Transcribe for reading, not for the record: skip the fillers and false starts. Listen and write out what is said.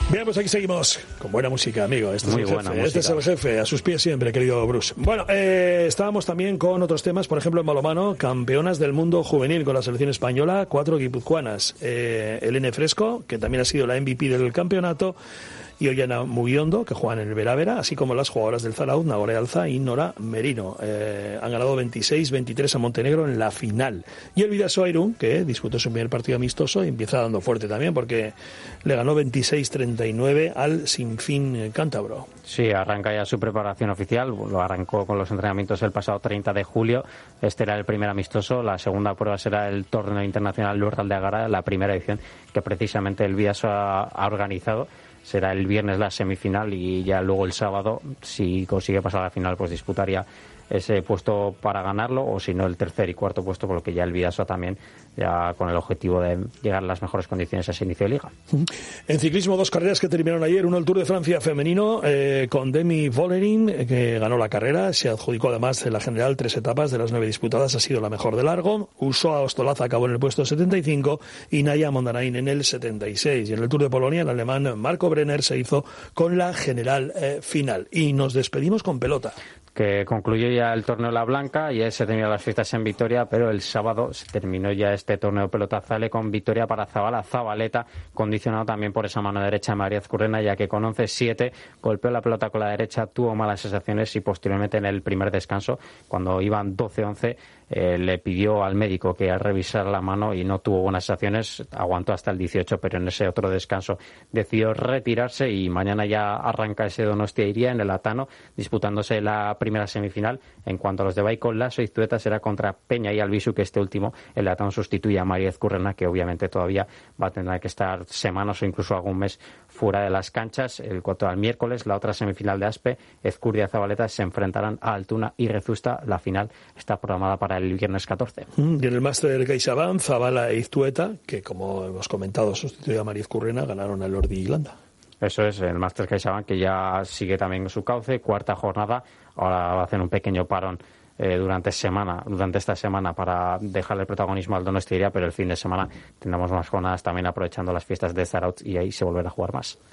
Bien, pues aquí seguimos con buena música, amigo. Este Muy es el buena jefe. música. Este es el jefe, a sus pies siempre, querido Bruce. Bueno, estábamos también con otros temas, por ejemplo, en balonmano, campeonas del mundo juvenil con la selección española, 4 guipuzcoanas. Elene Fresco, que también ha sido la MVP del campeonato, y Ollana Mugiondo, que juegan en el Vera, así como las jugadoras del Zarauz, Nagore Alza y Nora Merino. Han ganado 26-23 a Montenegro en la final. Y el Bidasoa Irún, que disputó su primer partido amistoso, y empieza dando fuerte también, porque le ganó 26-39 al Sinfín cántabro. Sí, arranca ya su preparación oficial. Lo arrancó con los entrenamientos el pasado 30 de julio. Este era el primer amistoso. La segunda prueba será el torneo internacional Lurral de Agara, la primera edición que precisamente el Bidasoa ha organizado. Será el viernes la semifinal y ya luego el sábado, si consigue pasar a la final, pues disputaría ese puesto para ganarlo, o si no el tercer y cuarto puesto, por lo que ya el Bidasoa también, ya con el objetivo de llegar a las mejores condiciones a ese inicio de liga. En ciclismo, 2 carreras que terminaron ayer. Uno, el Tour de Francia femenino, con Demi Vollering, que ganó la carrera. Se adjudicó además en la general 3 etapas de las 9 disputadas. Ha sido la mejor de largo. Usoa Ostolaza acabó en el puesto 75 y Naya Mondarain en el 76. Y en el Tour de Polonia, el alemán Marco Brenner se hizo con la general final. Y nos despedimos con pelota. Que concluyó ya el torneo La Blanca, y se terminaron las fiestas en Vitoria, pero el sábado se terminó ya este torneo Pelota Zale con victoria para Zabaleta, condicionado también por esa mano derecha de María Ezcurrena, ya que con 11-7 golpeó la pelota con la derecha, tuvo malas sensaciones y posteriormente en el primer descanso, cuando iban 12-11, le pidió al médico que revisara la mano y no tuvo buenas sensaciones, aguantó hasta el 18, pero en ese otro descanso decidió retirarse y mañana ya arranca ese Donostia Iria en el Atano, disputándose la primera semifinal. En cuanto a los de Baiko, Lasso y Zueta será contra Peña y Albisu, que este último, el Atano, sustituye a María Ezcurrena, que obviamente todavía va a tener que estar semanas o incluso algún mes fuera de las canchas. El cuarto al miércoles, la otra semifinal de Aspe, Ezcurdia y Zabaleta se enfrentarán a Altuna y Rezusta. La final está programada para el viernes 14. Y en el máster CaixaBank, Zabala e Iztueta, que como hemos comentado sustituyó a María Ezcurrena, ganaron al Lordi Irlanda. Eso es, el Máster CaixaBank, que ya sigue también su cauce, cuarta jornada. Ahora va a hacer un pequeño parón durante esta semana para dejarle el protagonismo al Donostia Iria, pero el fin de semana tendremos más jornadas también aprovechando las fiestas de Zarautz y ahí se volverá a jugar más.